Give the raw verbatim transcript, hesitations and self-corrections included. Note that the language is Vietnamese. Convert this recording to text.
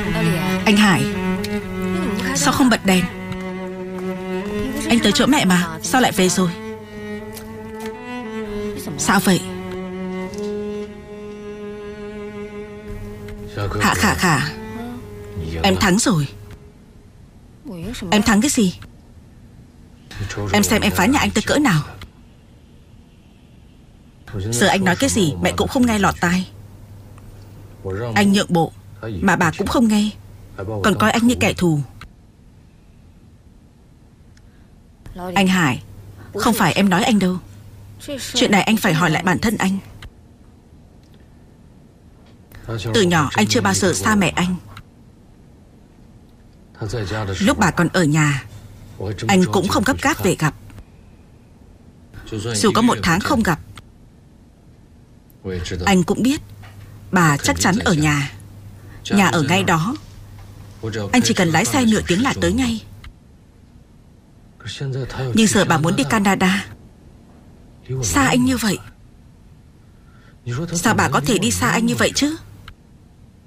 Anh Hải, sao không bật đèn? Anh tới chỗ mẹ mà, sao lại về rồi? Sao vậy? Hạ Khả Khả, em thắng rồi. Em thắng cái gì? Em xem em phá nhà anh tới cỡ nào. Giờ anh nói cái gì mẹ cũng không nghe lọt tai. Anh nhượng bộ mà bà cũng không nghe, còn coi anh như kẻ thù. Anh Hải, không phải em nói anh đâu. Chuyện này anh phải hỏi lại bản thân anh. Từ nhỏ anh chưa bao giờ xa mẹ anh. Lúc bà còn ở nhà, anh cũng không gấp gáp về gặp. Dù có một tháng không gặp, anh cũng biết bà chắc chắn ở nhà. Nhà ở ngay đó. Anh chỉ cần lái xe nửa tiếng là tới ngay. Nhưng giờ bà muốn đi Canada, xa anh như vậy. Sao bà có thể đi xa anh như vậy chứ?